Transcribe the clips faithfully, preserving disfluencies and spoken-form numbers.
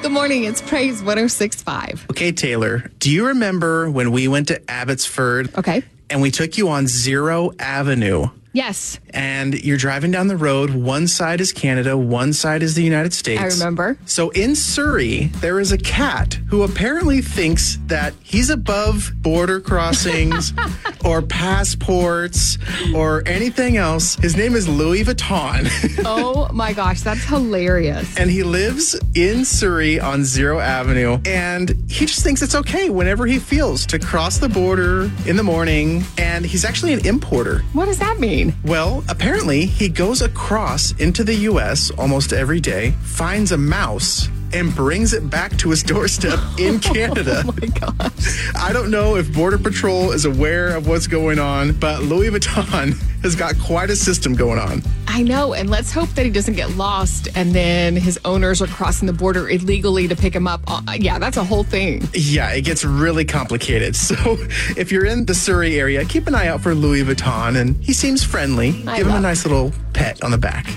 Good morning. It's Praise one oh six point five. Okay, Taylor, do you remember when we went to Abbotsford? Okay. And we took you on Zero Avenue? Yes. And you're driving down the road. One side is Canada, one side is the United States. I remember. So in Surrey, there is a cat who apparently thinks that he's above border crossings or passports or anything else. His name is Louis Vuitton. Oh my gosh, that's hilarious. And he lives in Surrey on Zero Avenue. And he just thinks it's okay whenever he feels to cross the border in the morning. And he's actually an importer. What does that mean? Well, apparently he goes across into the U S almost every day, finds a mouse, and brings it back to his doorstep in Canada. Oh my gosh. I don't know if Border Patrol is aware of what's going on, but Louis Vuitton has got quite a system going on. I know, and let's hope that he doesn't get lost and then his owners are crossing the border illegally to pick him up. Uh, yeah, that's a whole thing. Yeah, it gets really complicated. So if you're in the Surrey area, keep an eye out for Louis Vuitton, and he seems friendly. I Give him a love nice little pet on the back.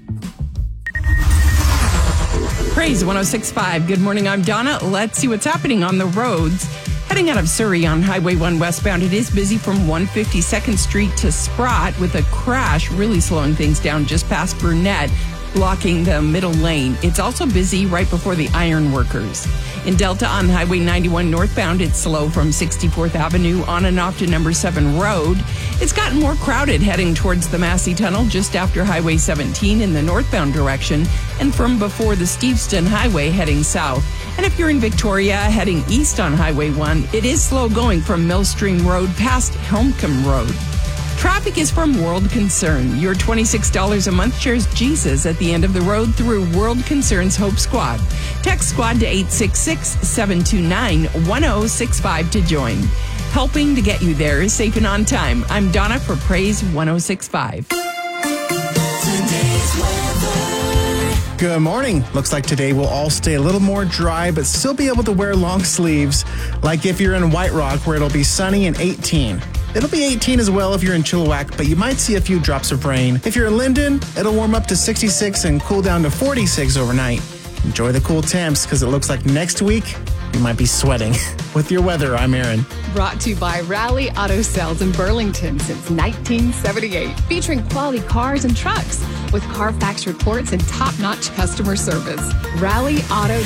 Praise one oh six point five. Good morning, I'm Donna. Let's see what's happening on the roads. Heading out of Surrey on Highway one westbound, it is busy from one fifty-second Street to Sprott with a crash really slowing things down just past Burnett, blocking the middle lane. It's also busy right before the Ironworkers. In Delta on Highway ninety-one northbound, it's slow from sixty-fourth Avenue on and off to number seven Road. It's gotten more crowded heading towards the Massey Tunnel just after Highway seventeen in the northbound direction and from before the Steveston Highway heading south. And if you're in Victoria heading east on Highway one, it is slow going from Millstream Road past Helmcombe Road. Traffic is from World Concern. Your twenty-six dollars a month shares Jesus at the end of the road through World Concern's Hope Squad. Text SQUAD to eight six six, seven two nine, one oh six five to join. Helping to get you there is safe and on time. I'm Donna for Praise one oh six point five. Good morning. Looks like today will all stay a little more dry, but still be able to wear long sleeves, like if you're in White Rock, where it'll be sunny and eighteen. It'll be eighteen as well if you're in Chilliwack, but you might see a few drops of rain. If you're in Linden, it'll warm up to sixty-six and cool down to forty-six overnight. Enjoy the cool temps, because it looks like next week you might be sweating. With your weather, I'm Aaron. Brought to you by Rally Auto Sales in Burlington since nineteen seventy-eight, featuring quality cars and trucks with Carfax reports and top-notch customer service. Rally Auto